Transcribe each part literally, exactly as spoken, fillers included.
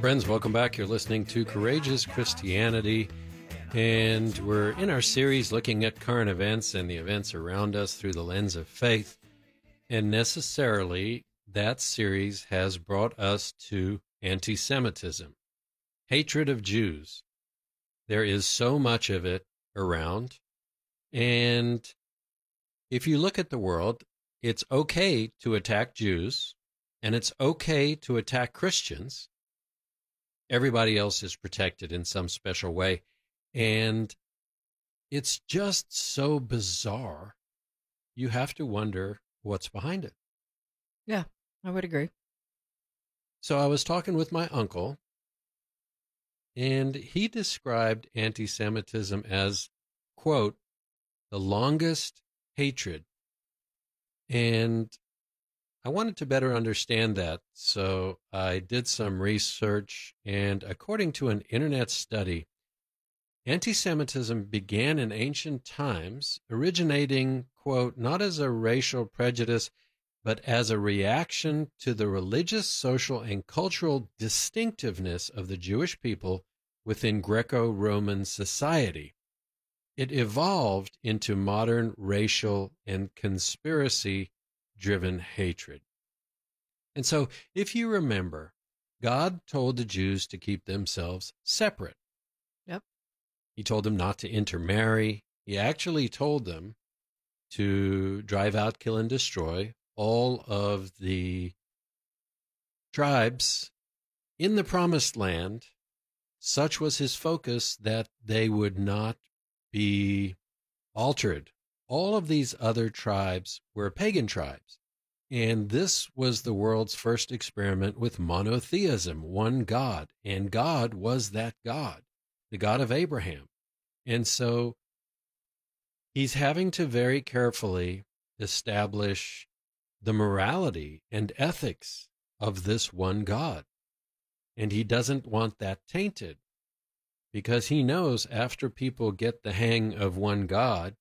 Friends, welcome back. You're listening to Courageous Christianity, and we're in our series looking at current events and the events around us through the lens of faith. And necessarily, that series has brought us to anti-Semitism, hatred of Jews. There is so much of it around, and if you look at the world, it's okay to attack Jews, and it's okay to attack Christians. Everybody else is protected in some special way. And it's just so bizarre. You have to wonder what's behind it. Yeah, I would agree. So I was talking with my uncle, and he described anti-Semitism as, quote, the longest hatred. And I wanted to better understand that, so I did some research, and according to an internet study, anti-Semitism began in ancient times, originating, quote, not as a racial prejudice, but as a reaction to the religious, social, and cultural distinctiveness of the Jewish people within Greco-Roman society. It evolved into modern racial and conspiracy driven hatred. And so, if you remember, God told the Jews to keep themselves separate. Yep. He told them not to intermarry. He actually told them to drive out, kill, and destroy all of the tribes in the promised land. Such was his focus that they would not be altered. All of these other tribes were pagan tribes. And this was the world's first experiment with monotheism, one God. And God was that God, the God of Abraham. And so he's having to very carefully establish the morality and ethics of this one God. And he doesn't want that tainted, because he knows after people get the hang of one God,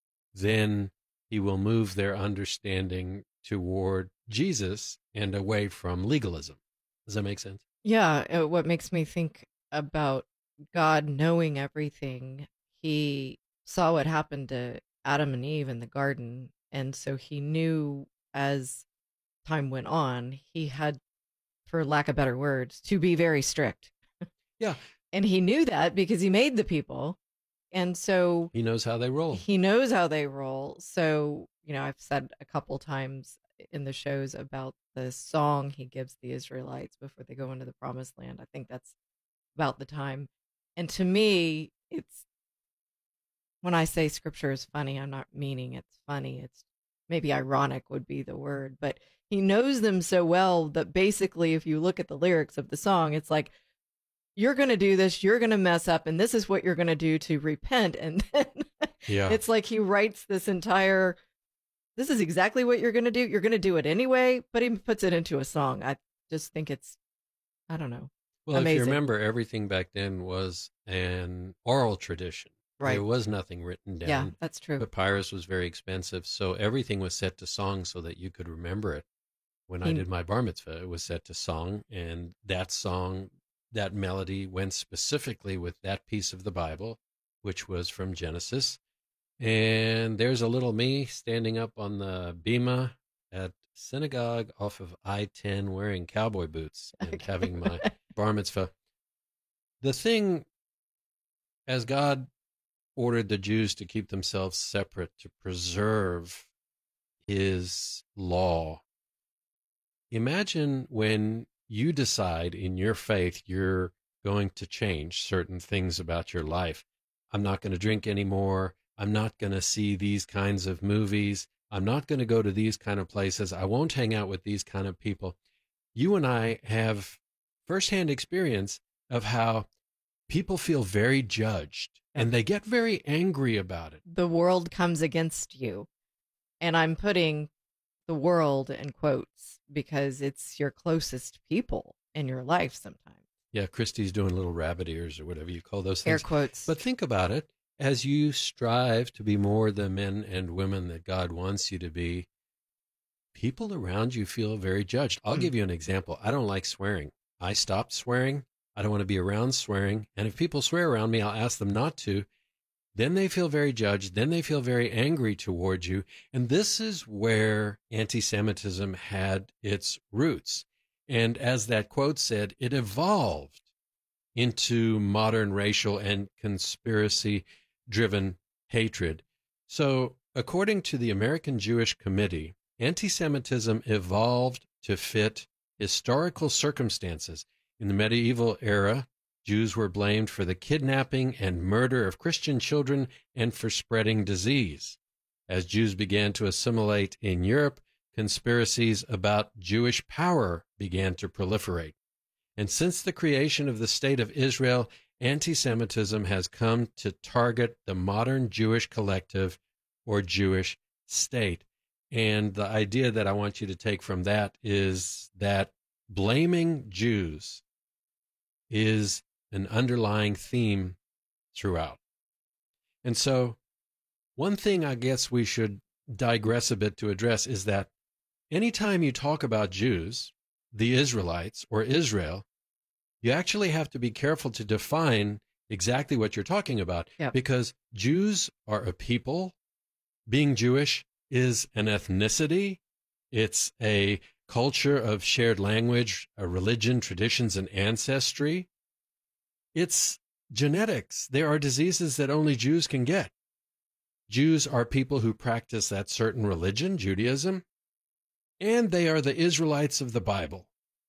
then he will move their understanding toward Jesus and away from legalism. Does that make sense? Yeah, uh, what makes me think about God knowing everything, he saw what happened to Adam and Eve in the garden, and so he knew as time went on, he had, for lack of better words, to be very strict. Yeah. And he knew that because he made the people. And so he knows how they roll. He knows how they roll. So, you know, I've said a couple times in the shows about the song he gives the Israelites before they go into the promised land. I think that's about the time. And to me, it's, when I say scripture is funny, I'm not meaning it's funny. It's maybe ironic would be the word, but he knows them so well that basically if you look at the lyrics of the song, it's like, you're going to do this, you're going to mess up, and this is what you're going to do to repent. And then yeah. It's like he writes this entire, this is exactly what you're going to do. You're going to do it anyway, but he puts it into a song. I just think it's, I don't know. Well, amazing. If you remember, everything back then was an oral tradition. Right. There was nothing written down. Yeah, that's true. Papyrus was very expensive, so everything was set to song so that you could remember it. When He- I did my bar mitzvah, it was set to song, and that song, that melody went specifically with that piece of the Bible, which was from Genesis. And there's a little me standing up on the bima at synagogue off of I ten wearing cowboy boots and having my bar mitzvah. The thing, as God ordered the Jews to keep themselves separate to preserve his law, imagine when you decide in your faith you're going to change certain things about your life. I'm not going to drink anymore. I'm not going to see these kinds of movies. I'm not going to go to these kind of places. I won't hang out with these kind of people. You and I have firsthand experience of how people feel very judged and they get very angry about it. The world comes against you. And I'm putting the world in quotes because it's your closest people in your life sometimes. Yeah, Christy's doing little rabbit ears or whatever you call those things. Air quotes. But think about it. As you strive to be more the men and women that God wants you to be, people around you feel very judged. I'll Hmm. give you an example. I don't like swearing. I stopped swearing I don't want to be around swearing. And if people swear around me, I'll ask them not to. Then they feel very judged. Then they feel very angry towards you. And this is where anti-Semitism had its roots. And as that quote said, it evolved into modern racial and conspiracy-driven hatred. So, according to the American Jewish Committee, anti-Semitism evolved to fit historical circumstances. In the medieval era, Jews were blamed for the kidnapping and murder of Christian children and for spreading disease. As Jews began to assimilate in Europe, conspiracies about Jewish power began to proliferate. And since the creation of the State of Israel, anti-Semitism has come to target the modern Jewish collective or Jewish state. And the idea that I want you to take from that is that blaming Jews is an underlying theme throughout. And so one thing I guess we should digress a bit to address is that anytime you talk about Jews, the Israelites, or Israel, you actually have to be careful to define exactly what you're talking about. Yep. Because Jews are a people. Being Jewish is an ethnicity. It's a culture of shared language, a religion, traditions, and ancestry. It's genetics. There are diseases that only Jews can get. Jews are people who practice that certain religion, Judaism, and they are the Israelites of the Bible.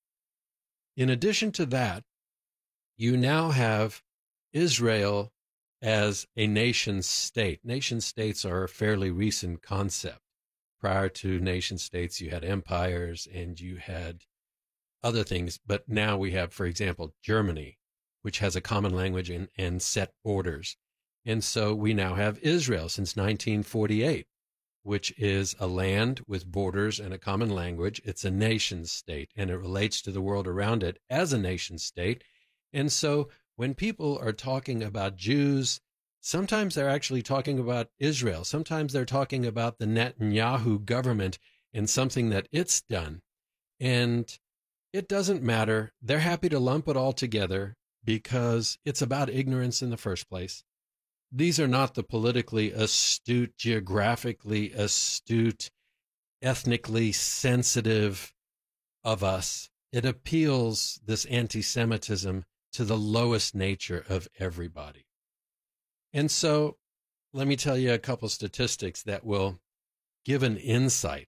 In addition to that, you now have Israel as a nation state. Nation states are a fairly recent concept. Prior to nation states, you had empires and you had other things. But now we have, for example, Germany, which has a common language and, and set borders. And so we now have Israel since nineteen forty-eight, which is a land with borders and a common language. It's a nation state, and it relates to the world around it as a nation state. And so when people are talking about Jews, sometimes they're actually talking about Israel. Sometimes they're talking about the Netanyahu government and something that it's done. And it doesn't matter. They're happy to lump it all together because it's about ignorance in the first place. These are not the politically astute, geographically astute, ethnically sensitive of us. It appeals, this anti-Semitism, to the lowest nature of everybody. And so let me tell you a couple statistics that will give an insight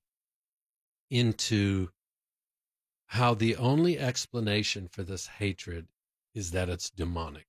into how the only explanation for this hatred is that it's demonic.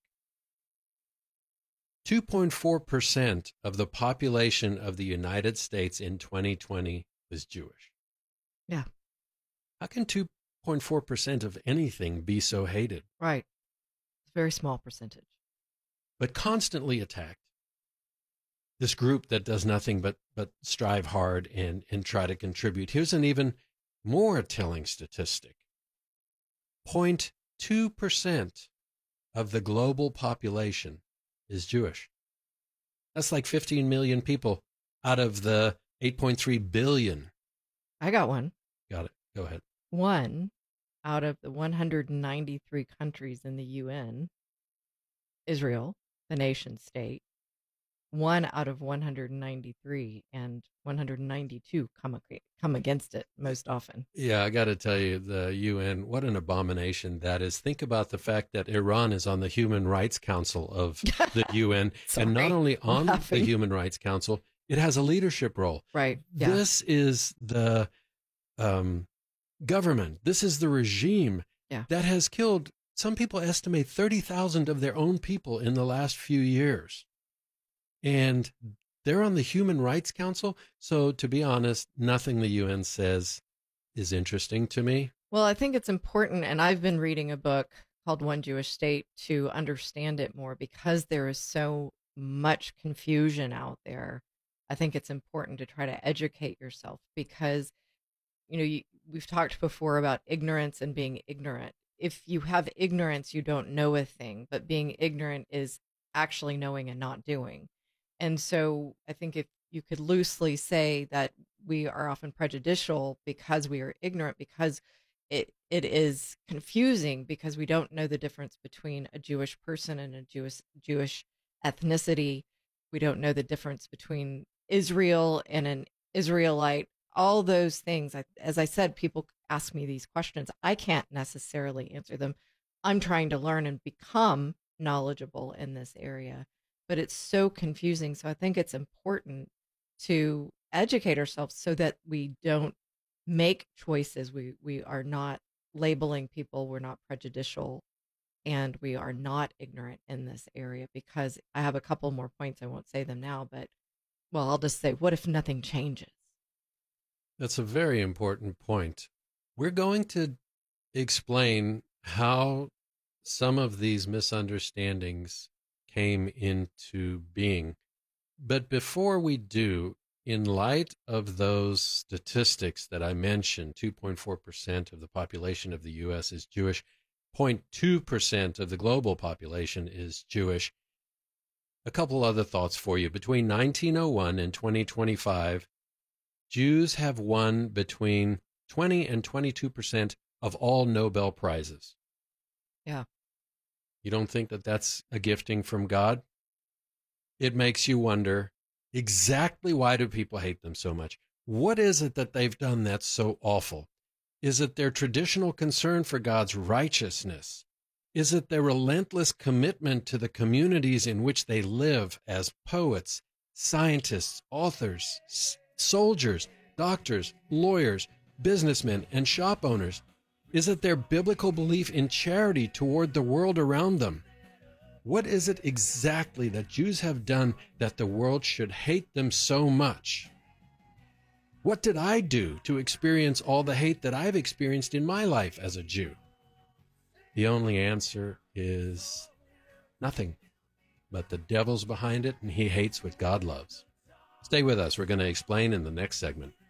two point four percent of the population of the United States in twenty twenty was Jewish. Yeah. How can two point four percent of anything be so hated? Right. It's a very small percentage. But constantly attacked. This group that does nothing but, but strive hard and, and try to contribute. Here's an even more telling statistic. zero point two percent of the global population is Jewish. That's like fifteen million people out of the eight point three billion. I got one. Got it. Go ahead. One out of the one hundred ninety-three countries in the U N, Israel, the nation state, one out of one hundred ninety-three, and one hundred ninety-two come, come against it most often. Yeah, I got to tell you, the U N, what an abomination that is. Think about the fact that Iran is on the Human Rights Council of the U N, and not only on the Human Rights Council, it has a leadership role. Right. Yeah. This is the um, government. This is the regime yeah. that has killed, some people estimate thirty thousand of their own people in the last few years. And they're on the Human Rights Council. So to be honest, nothing the U N says is interesting to me. Well, I think it's important, and I've been reading a book called One Jewish State to understand it more because there is so much confusion out there. I think it's important to try to educate yourself because, you know, you, we've talked before about ignorance and being ignorant. If you have ignorance, you don't know a thing, but being ignorant is actually knowing and not doing. And so I think if you could loosely say that we are often prejudicial because we are ignorant, because it it is confusing because we don't know the difference between a Jewish person and a Jewish Jewish ethnicity. We don't know the difference between Israel and an Israelite. All those things. I, as I said, people ask me these questions. I can't necessarily answer them. I'm trying to learn and become knowledgeable in this area, but it's so confusing. So I think it's important to educate ourselves so that we don't make choices. We we are not labeling people. We're not prejudicial, and we are not ignorant in this area. Because I have a couple more points. I won't say them now, but well, I'll just say, what if nothing changes? That's a very important point. We're going to explain how some of these misunderstandings came into being. But before we do, in light of those statistics that I mentioned, two point four percent of the population of the U S is Jewish, zero point two percent of the global population is Jewish. A couple other thoughts for you. Between nineteen oh one and twenty twenty-five, Jews have won between twenty and twenty-two percent of all Nobel Prizes. Yeah. You don't think that that's a gifting from God? It makes you wonder, exactly why do people hate them so much? What is it that they've done that's so awful? Is it their traditional concern for God's righteousness? Is it their relentless commitment to the communities in which they live as poets, scientists, authors, s- soldiers, doctors, lawyers, businessmen, and shop owners? Is it their biblical belief in charity toward the world around them? What is it exactly that Jews have done that the world should hate them so much? What did I do to experience all the hate that I've experienced in my life as a Jew? The only answer is nothing. But the devil's behind it, and he hates what God loves. Stay with us. We're going to explain in the next segment.